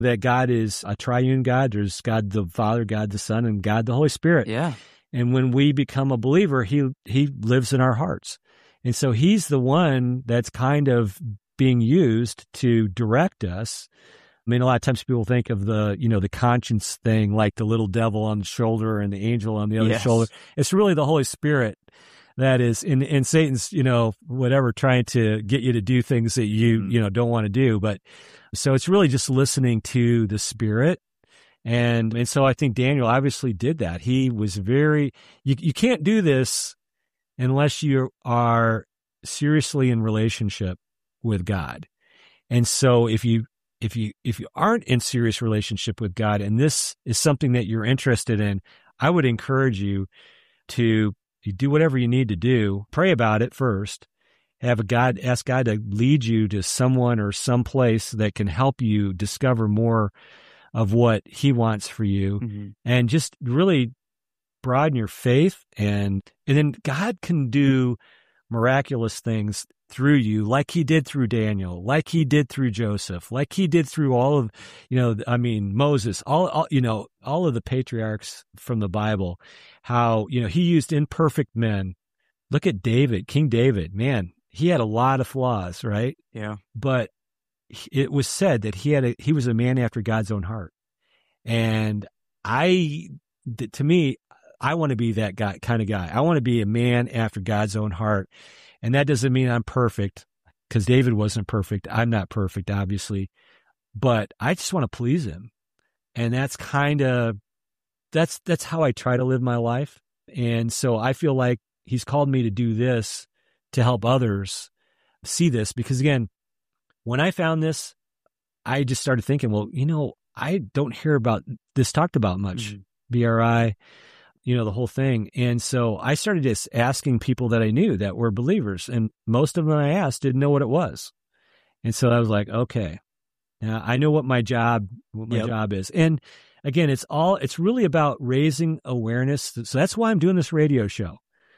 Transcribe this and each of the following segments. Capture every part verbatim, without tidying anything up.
that God is a triune God. There's God the Father, God the Son, and God the Holy Spirit. Yeah. And when we become a believer, he he lives in our hearts. And so he's the one that's kind of being used to direct us. I mean, a lot of times people think of the, you know, the conscience thing, like the little devil on the shoulder and the angel on the other Yes. shoulder. It's really the Holy Spirit that is in, in Satan's, you know, whatever, trying to get you to do things that you, Mm-hmm. you know, don't want to do. But so it's really just listening to the Spirit. And, and so I think Daniel obviously did that. He was very, you, you can't do this unless you are seriously in relationship with God. And so if you, if you, if you aren't in serious relationship with God, and this is something that you're interested in, I would encourage you to you do whatever you need to do. Pray about it first. Have a God, ask God to lead you to someone or some place that can help you discover more of what He wants for you, Mm-hmm. and just really broaden your faith. And, and then God can do miraculous things through you, like He did through Daniel, like He did through Joseph, like He did through all of, you know, I mean, Moses, all, all, you know, all of the patriarchs from the Bible, how, you know, He used imperfect men. Look at David, King David, man, he had a lot of flaws, right? Yeah. But it was said that he had a, he was a man after God's own heart. And I, to me, I want to be that guy, kind of guy. I want to be a man after God's own heart. And that doesn't mean I'm perfect, because David wasn't perfect. I'm not perfect, obviously, but I just want to please Him. And that's kind of, that's, that's how I try to live my life. And so I feel like He's called me to do this to help others see this, because again, when I found this, I just started thinking, well, you know, I don't hear about this talked about much, mm-hmm. B R I, you know, the whole thing. And so I started just asking people that I knew that were believers, and most of them I asked didn't know what it was. And so I was like, okay, now I know what my job, what my Yep. job is. And again, it's all, it's really about raising awareness. So that's why I'm doing this radio show,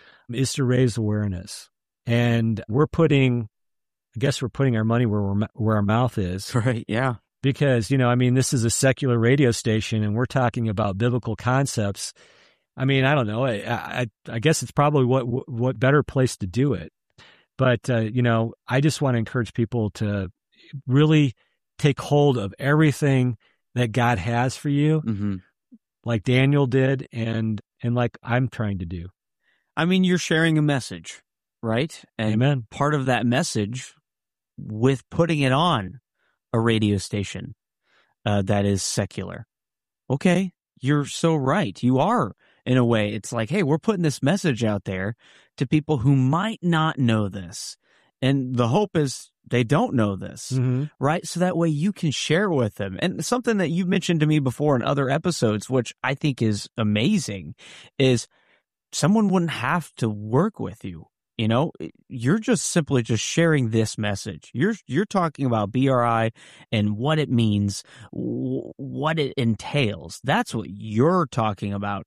is to raise awareness. And we're putting, I guess we're putting our money where we're, where our mouth is. Right. Yeah. Because, you know, I mean, this is a secular radio station and we're talking about biblical concepts. I mean, I don't know. I, I, I guess it's probably what, what better place to do it. But, uh, you know, I just want to encourage people to really take hold of everything that God has for you, Mm-hmm. like Daniel did, and, and like I'm trying to do. I mean, you're sharing a message, right? And Amen. part of that message with putting it on a radio station uh, that is secular. Okay, you're so right. You are, in a way. It's like, hey, we're putting this message out there to people who might not know this. And the hope is they don't know this, Mm-hmm. right? So that way you can share with them. And something that you've mentioned to me before in other episodes, which I think is amazing, is someone wouldn't have to work with you. You know, you're just simply just sharing this message. You're you're talking about B R I and what it means, w- what it entails. That's what you're talking about.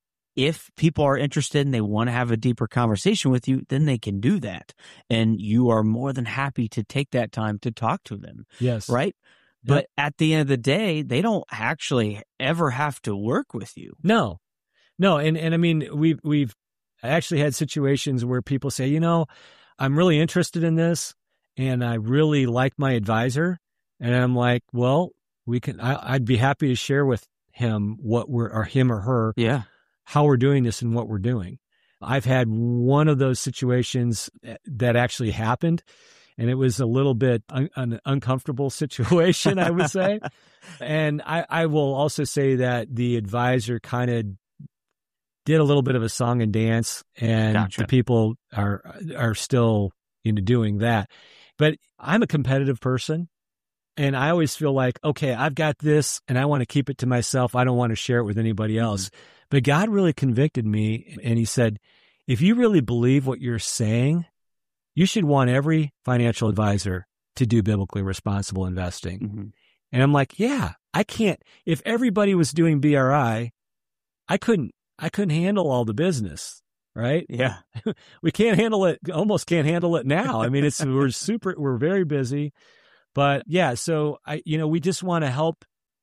If people are interested and they want to have a deeper conversation with you, then they can do that. And you are more than happy to take that time to talk to them. Yes. Right? But at the end of the day, they don't actually ever have to work with you. No, no. And, and I mean, we've, we've actually had situations where people say, you know, I'm really interested in this and I really like my advisor. And I'm like, well, we can, I, I'd be happy to share with him what we're, or him or her, Yeah. how we're doing this and what we're doing. I've had one of those situations that actually happened, and it was a little bit un- an uncomfortable situation, I would say. And I, I will also say that the advisor kind of did a little bit of a song and dance, and Gotcha. the people are are still, you know, doing that. But I'm a competitive person, and I always feel like, okay, I've got this, and I want to keep it to myself. I don't want to share it with anybody else. Mm-hmm. But God really convicted me, and He said, if you really believe what you're saying, you should want every financial advisor to do biblically responsible investing. Mm-hmm. And I'm like, yeah, I can't. If everybody was doing B R I, I couldn't, I couldn't handle all the business, right? Yeah. We can't handle it, almost can't handle it now. I mean, it's, we're super, we're very busy. But yeah, so I, you know, we just want to help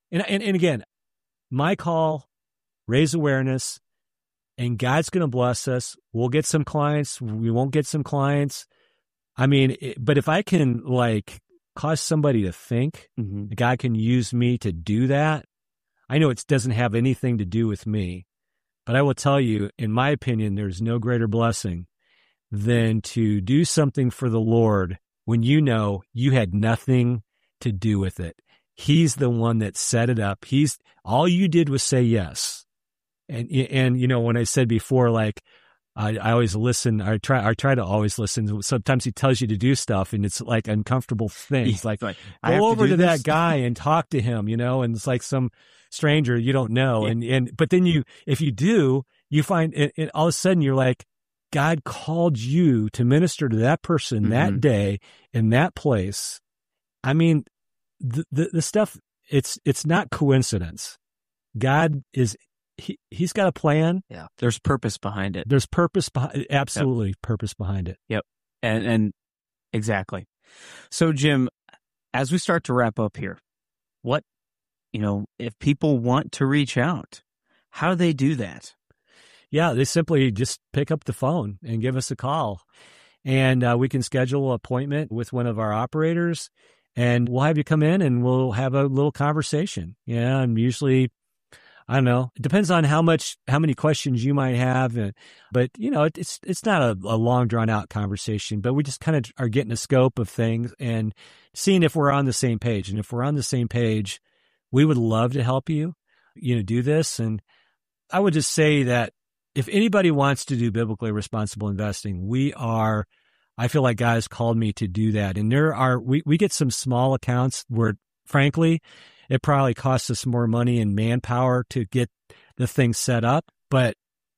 And, and, and again, my call, raise awareness, and God's going to bless us. We'll get some clients. We won't get some clients. I mean, it, but if I can like cause somebody to think, Mm-hmm. God can use me to do that. I know it doesn't have anything to do with me, but I will tell you, in my opinion, there's no greater blessing than to do something for the Lord when you know you had nothing to do with it. He's the one that set it up. He's all you did was say yes. And, and, you know, when I said before, like, I, I always listen, I try, I try to always listen. Sometimes he tells you to do stuff and it's like uncomfortable things. Like, like I go over to, to this. that guy and talk to him, you know, and it's like some stranger you don't know. Yeah. And, and, but then you, if you do, you find it, it, all of a sudden you're like, God called you to minister to that person Mm-hmm. that day in that place. I mean, the, the, the stuff, it's, it's not coincidence. God is, he, he's got a plan. Yeah. There's purpose behind it. There's purpose behind, absolutely yep. purpose behind it. Yep. And, and exactly. So Jim, as we start to wrap up here, what, you know, if people want to reach out, how do they do that? Yeah, they simply just pick up the phone and give us a call, and uh, we can schedule an appointment with one of our operators, and we'll have you come in and we'll have a little conversation. Yeah, and usually, I don't know, it depends on how much, how many questions you might have, uh, but you know, it, it's it's not a, a long drawn out conversation, but we just kind of are getting a scope of things and seeing if we're on the same page, and if we're on the same page, we would love to help you, you know, do this. And I would just say that if anybody wants to do biblically responsible investing, we are, I feel like God has called me to do that. And there are, we, we get some small accounts where, frankly, it probably costs us more money and manpower to get the thing set up. But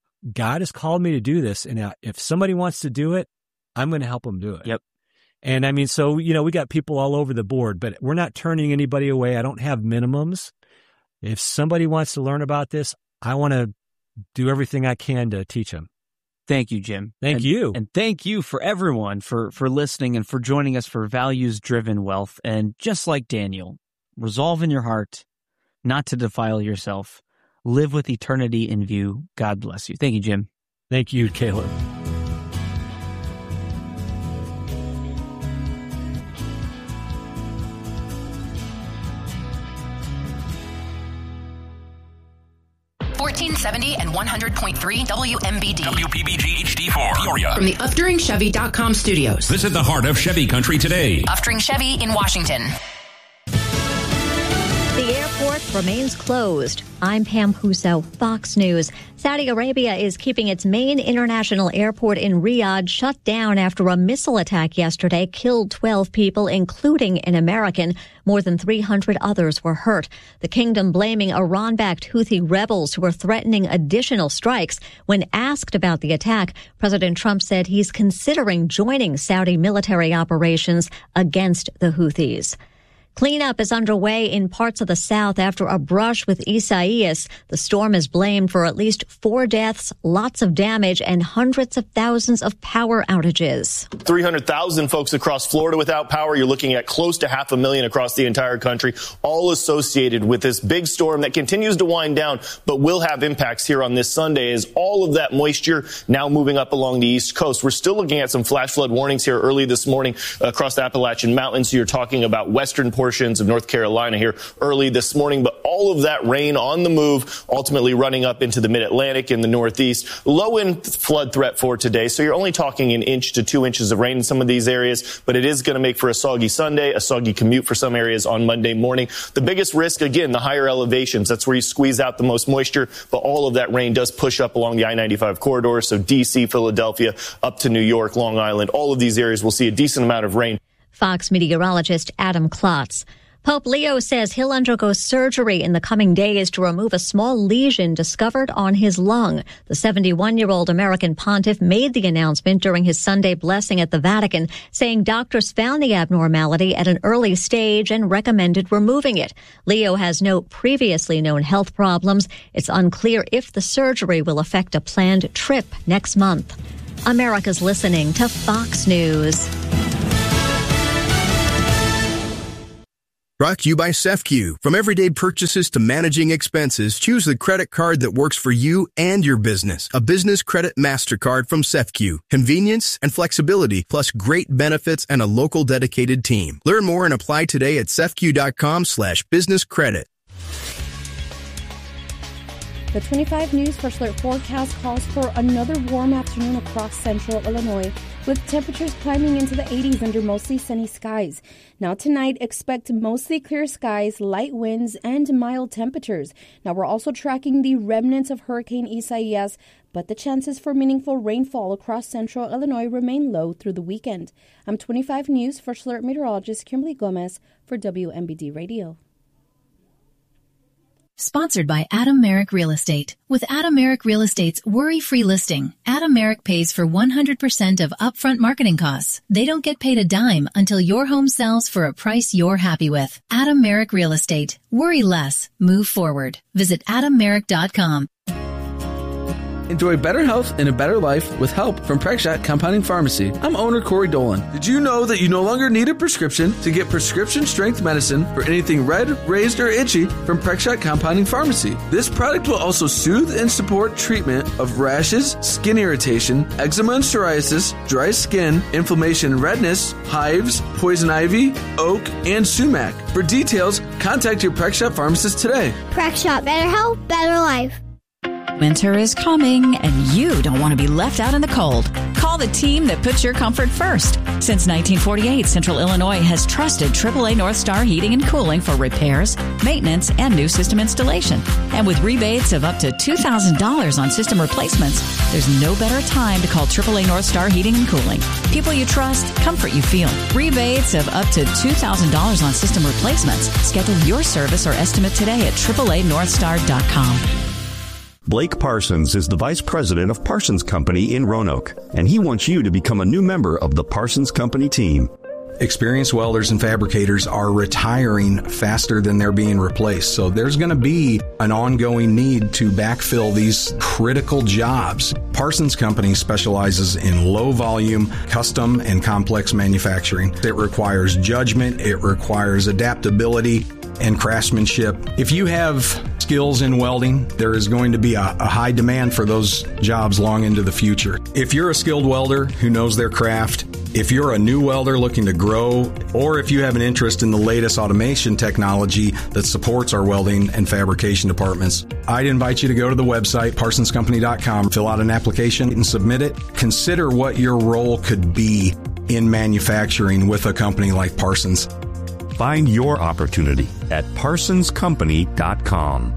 God has called me to do this. And if somebody wants to do it, I'm going to help them do it. Yep. And I mean, so, you know, we got people all over the board, but we're not turning anybody away. I don't have minimums. If somebody wants to learn about this, I want to do everything I can to teach them. Thank you, Jim. Thank and, you. And thank you for everyone for, for listening and for joining us for Values-Driven Wealth. And just like Daniel, resolve in your heart not to defile yourself. Live with eternity in view. God bless you. Thank you, Jim. Thank you, Caleb. fourteen seventy and one hundred point three W M B D. W P B G H D four, Peoria. From the Uftring Chevy dot com studios. Visit the heart of Chevy country today. Uftring Chevy in Washington. The airport remains closed. I'm Pam Huso, Fox News. Saudi Arabia is keeping its main international airport in Riyadh shut down after a missile attack yesterday killed twelve people, including an American. More than three hundred others were hurt. The kingdom blaming Iran-backed Houthi rebels who are threatening additional strikes. When asked about the attack, President Trump said he's considering joining Saudi military operations against the Houthis. Cleanup is underway in parts of the South after a brush with Isaias. The storm is blamed for at least four deaths, lots of damage, and hundreds of thousands of power outages. three hundred thousand folks across Florida without power. You're looking at close to half a million across the entire country, all associated with this big storm that continues to wind down, but will have impacts here on this Sunday as all of that moisture now moving up along the East Coast. We're still looking at some flash flood warnings here early this morning across the Appalachian Mountains. So you're talking about western portions of North Carolina here early this morning, but all of that rain on the move, ultimately running up into the mid-Atlantic and the Northeast. Low in flood threat for today, so you're only talking an inch to two inches of rain in some of these areas, but it is going to make for a soggy Sunday, a soggy commute for some areas on Monday morning. The biggest risk, again, the higher elevations. That's where you squeeze out the most moisture, but all of that rain does push up along the I ninety-five corridor, so D C, Philadelphia, up to New York, Long Island. All of these areas will see a decent amount of rain. Fox meteorologist Adam Klotz. Pope Leo says he'll undergo surgery in the coming days to remove a small lesion discovered on his lung. The seventy-one-year-old American pontiff made the announcement during his Sunday blessing at the Vatican, saying doctors found the abnormality at an early stage and recommended removing it. Leo has no previously known health problems. It's unclear if the surgery will affect a planned trip next month. America's listening to Fox News. Brought to you by SEFCU. From everyday purchases to managing expenses, choose the credit card that works for you and your business. A business credit MasterCard from SEFCU. Convenience and flexibility, plus great benefits and a local dedicated team. Learn more and apply today at sefcu.com slash business credit. The twenty-five News First Alert forecast calls for another warm afternoon across central Illinois, with temperatures climbing into the eighties under mostly sunny skies. Now tonight, expect mostly clear skies, light winds, and mild temperatures. Now we're also tracking the remnants of Hurricane Isaias, but the chances for meaningful rainfall across central Illinois remain low through the weekend. I'm twenty-five News First Alert meteorologist Kimberly Gomez for W M B D Radio. Sponsored by Adam Merrick Real Estate. With Adam Merrick Real Estate's worry-free listing, Adam Merrick pays for one hundred percent of upfront marketing costs. They don't get paid a dime until your home sells for a price you're happy with. Adam Merrick Real Estate. Worry less. Move forward. Visit adam merrick dot com. Enjoy better health and a better life with help from Prexshot Compounding Pharmacy. I'm owner Corey Dolan. Did you know that you no longer need a prescription to get prescription-strength medicine for anything red, raised, or itchy from Prexshot Compounding Pharmacy? This product will also soothe and support treatment of rashes, skin irritation, eczema and psoriasis, dry skin, inflammation and redness, hives, poison ivy, oak, and sumac. For details, contact your Prexshot pharmacist today. Prexshot, better health, better life. Winter is coming, and you don't want to be left out in the cold. Call the team that puts your comfort first. Since nineteen forty-eight, Central Illinois has trusted triple A North Star Heating and Cooling for repairs, maintenance, and new system installation. And with rebates of up to two thousand dollars on system replacements, there's no better time to call triple A North Star Heating and Cooling. People you trust, comfort you feel. Rebates of up to two thousand dollars on system replacements. Schedule your service or estimate today at triple A north star dot com. Blake Parsons is the Vice President of Parsons Company in Roanoke, and he wants you to become a new member of the Parsons Company team. Experienced welders and fabricators are retiring faster than they're being replaced, so there's going to be an ongoing need to backfill these critical jobs. Parsons Company specializes in low-volume, custom, and complex manufacturing. It requires judgment, it requires adaptability, and craftsmanship. If you have skills in welding, there is going to be a, a high demand for those jobs long into the future. If you're a skilled welder who knows their craft, if you're a new welder looking to grow, or if you have an interest in the latest automation technology that supports our welding and fabrication departments, I'd invite you to go to the website, parsons company dot com, fill out an application and submit it. Consider what your role could be in manufacturing with a company like Parsons. Find your opportunity at parsons company dot com.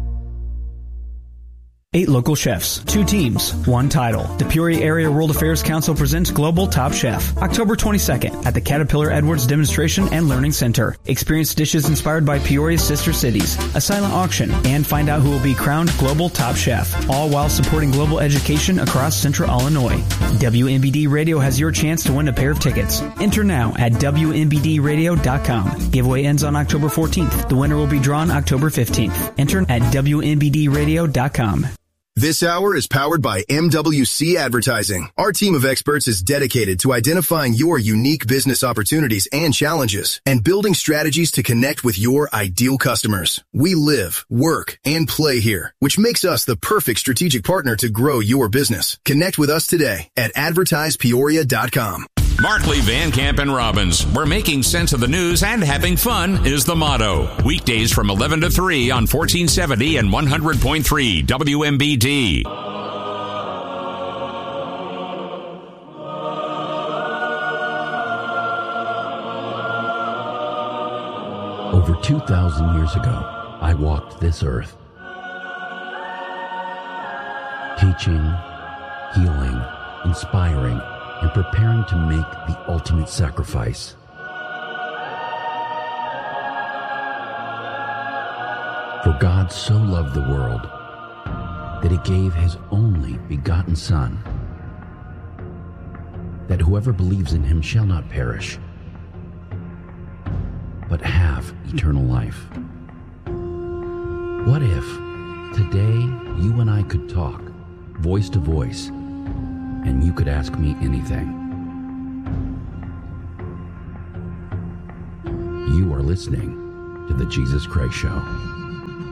Eight local chefs, two teams, one title. The Peoria Area World Affairs Council presents Global Top Chef, October twenty-second at the Caterpillar Edwards Demonstration and Learning Center. Experience dishes inspired by Peoria's sister cities, a silent auction, and find out who will be crowned Global Top Chef, all while supporting global education across Central Illinois. W M B D Radio has your chance to win a pair of tickets. Enter now at w m b d radio dot com. Giveaway ends on October fourteenth. The winner will be drawn October fifteenth. Enter at w m b d radio dot com. This hour is powered by M W C Advertising. Our team of experts is dedicated to identifying your unique business opportunities and challenges and building strategies to connect with your ideal customers. We live, work, and play here, which makes us the perfect strategic partner to grow your business. Connect with us today at advertise peoria dot com. Markley, Van Camp, and Robbins, where making sense of the news and having fun is the motto. Weekdays from eleven to three on fourteen seventy and one hundred point three W M B D. Over two thousand years ago, I walked this earth, teaching, healing, inspiring, and preparing to make the ultimate sacrifice. For God so loved the world that he gave his only begotten Son, that whoever believes in him shall not perish, but have eternal life. What if today you and I could talk voice to voice, and you could ask me anything? You are listening to The Jesus Christ Show.